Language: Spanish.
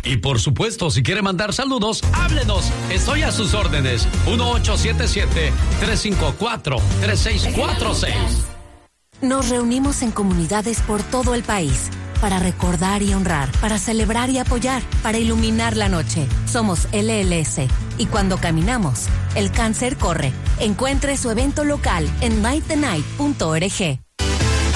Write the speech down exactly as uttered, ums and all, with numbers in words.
Y por supuesto, si quiere mandar saludos, háblenos. Estoy a sus órdenes. uno ocho siete siete, tres cinco cuatro, tres seis cuatro seis. Nos reunimos en comunidades por todo el país para recordar y honrar, para celebrar y apoyar, para iluminar la noche. Somos L L S y cuando caminamos, el cáncer corre. Encuentre su evento local en night the night punto org.